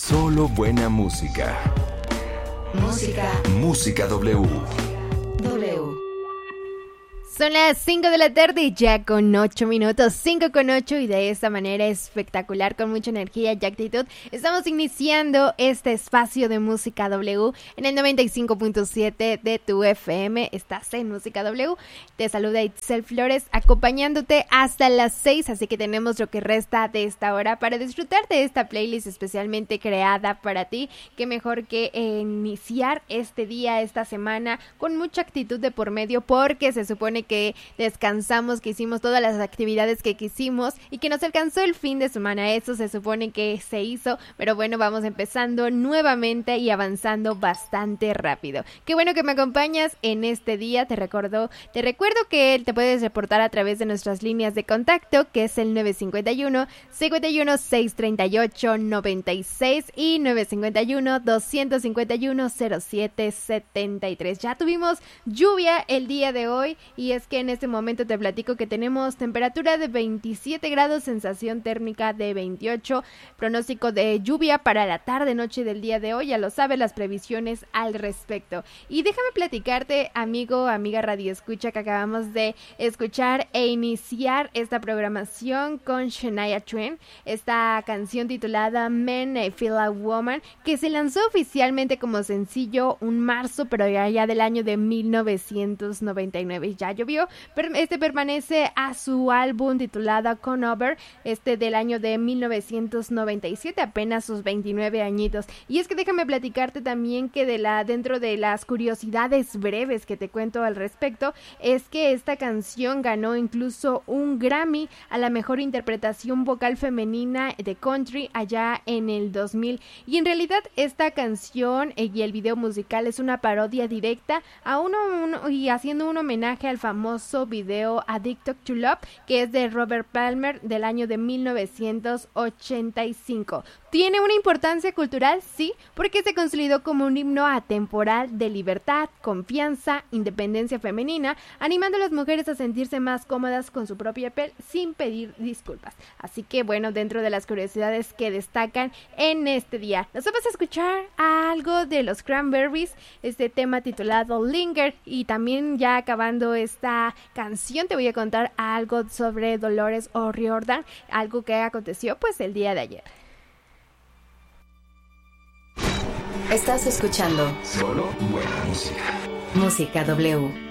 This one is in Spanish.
Solo buena música. Música W. Son las 5 de la tarde ya con 8 minutos, 5 con 8 y de esta manera espectacular, con mucha energía y actitud, estamos iniciando este espacio de Música W en el 95.7 de tu FM. Estás en Música W, te saluda Itzel Flores acompañándote hasta las 6, así que tenemos lo que resta de esta hora para disfrutar de esta playlist especialmente creada para ti. Qué mejor que iniciar este día, esta semana con mucha actitud de por medio, porque se supone que descansamos, que hicimos todas las actividades que quisimos y que nos alcanzó el fin de semana. Eso se supone que se hizo, pero bueno, vamos empezando nuevamente y avanzando bastante rápido. Qué bueno que me acompañas en este día. Te recuerdo que te puedes reportar a través de nuestras líneas de contacto, que es el 951-638-96 y 951-251-0773. Ya tuvimos lluvia el día de hoy y es que en este momento te platico que tenemos temperatura de 27 grados, sensación térmica de 28, pronóstico de lluvia para la tarde-noche del día de hoy. Ya lo sabes, las previsiones al respecto. Y déjame platicarte, amiga Radio Escucha, que acabamos de escuchar e iniciar esta programación con Shania Twain, esta canción titulada Men I Feel a Woman, que se lanzó oficialmente como sencillo un marzo, pero ya del año de 1999. Ya llovió, pero permanece a su álbum titulado Conover, del año de 1997, apenas sus 29 añitos. Y es que déjame platicarte también que dentro de las curiosidades breves que te cuento al respecto, es que esta canción ganó incluso un Grammy a la mejor interpretación vocal femenina de country allá en el 2000. Y en realidad esta canción y el video musical es una parodia directa a y haciendo un homenaje al famoso video Addicted to Love, que es de Robert Palmer del año de 1985. ¿Tiene una importancia cultural? Sí, porque se consolidó como un himno atemporal de libertad, confianza, independencia femenina, animando a las mujeres a sentirse más cómodas con su propia piel sin pedir disculpas. Así que bueno, dentro de las curiosidades que destacan en este día, nos vamos a escuchar algo de los Cranberries, este tema titulado Linger, y también ya acabando esta canción te voy a contar algo sobre Dolores O'Riordan, algo que aconteció pues el día de ayer. Estás escuchando Solo buena música. Música W.